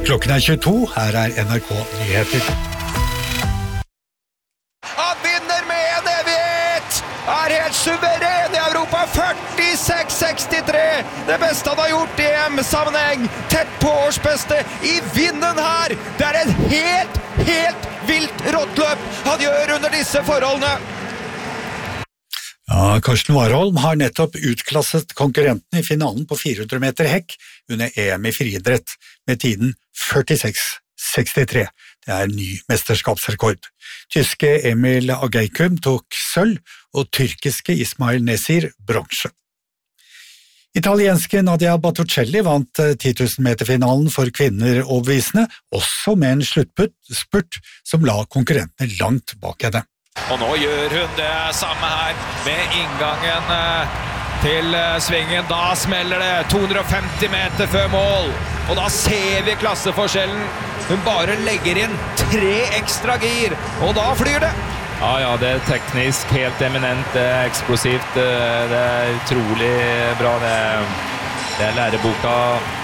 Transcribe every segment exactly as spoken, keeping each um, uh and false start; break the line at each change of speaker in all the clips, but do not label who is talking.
Klokken er tjueto, her er N R K Nyheter.
Han vinner med en evighet! Er helt suveren i Europa, førtiseks sekstitre! Det beste han har gjort i E M-sammenheng! Tett på årsbeste i vinden her! Det er en helt, helt vilt råttløp han gjør under disse forholdene!
Ja, Karsten Warholm har nettopp utklasset konkurrenten i finalen på fire hundre meter hekk under E M i friidrett med tiden førtiseks sekstitre. Det er ny mesterskapsrekord. Tyske Emil Ageikum tok sølv, og tyrkiske Ismail Nesir bronse. Italienske Nadia Battucelli vant ti tusen meter finalen for kvinner overbevisende, også med en sluttspurt som la konkurrentene langt bak henne.
Og nå gjør hun det samme her med inngangen til svingen. Da smeller det to hundre og femti meter før mål. Og da ser vi klasseforskjellen. Hun bare legger inn tre ekstra gir, og da flyr det.
Ja, ja, det er teknisk helt eminent, det er eksplosivt, det er utrolig bra. Det er, det er læreboka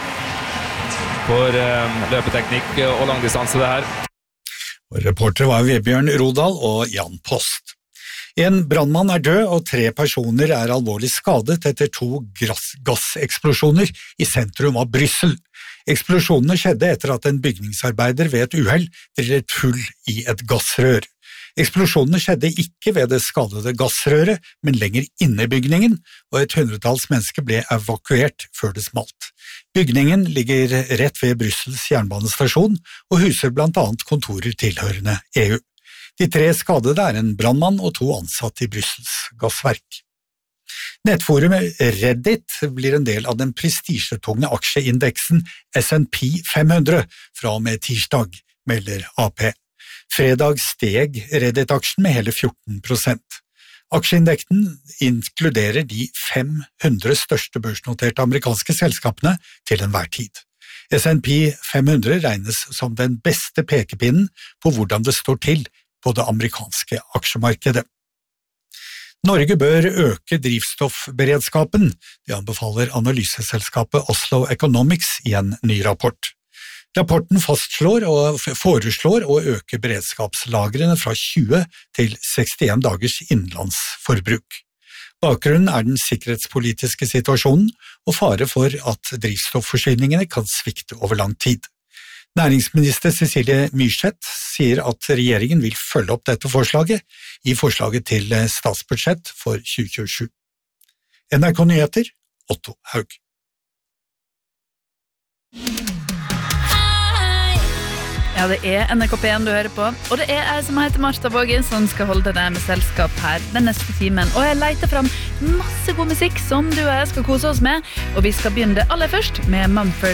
for løpeteknikk og langdistanse det her.
Og reportere var Vebjørn Rodal og Jan Post. En brandmann er død, og tre personer er alvorlig skadet etter to gasseksplosjoner i sentrum av Bryssel. Eksplosjonene skjedde etter at en bygningsarbeider ved et uhell drillet hull i et gassrør. Eksplosjonene skjedde ikke ved det skadede gassrøret, men lenger inne i bygningen, og et hundretalls mennesker ble evakuert før det smalt. Bygningen ligger rett ved Bryssels jernbanestasjon og huser blant annet kontorer tilhørende E U. De tre skadede er en brandmann og to ansatte i Bryssels gassverk. Nettforumet Reddit blir en del av den prestisjetunge aksjeindeksen S and P fem hundre fra og med tirsdag, melder A P. Fredag steg Reddit-aksjen med hele fjorten prosent. Aksjeindeksen inkluderer de fem hundre største børsnoterte amerikanske selskapene til enhver tid. S and P fem hundre regnes som den beste pekepinnen på hvordan det står til på det amerikanske aksjemarkedet. Norge bør øke drivstoffberedskapen, det anbefaler analyseselskapet Oslo Economics i en ny rapport. Rapporten fastslår og foreslår å øke beredskapslagrene fra tjue til sekstien dagers innenlandsforbruk. Bakgrunnen er den sikkerhetspolitiske situasjonen og fare for at drivstoffforsyningene kan svikte over lang tid. Næringsminister Cecilie Myrseth sier at regjeringen vil følge opp dette forslaget i forslaget til statsbudsjett for tjue tjuesju. N R K Nyheter, Otto Haug.
Ja, det er N R K P en du hører på, og det er jeg som heter Martha Vågen som skal holde deg med selskap her den neste timen. Og jeg leter fram masse god musikk som du og jeg skal kose oss med, og vi skal begynne det aller først med Mumford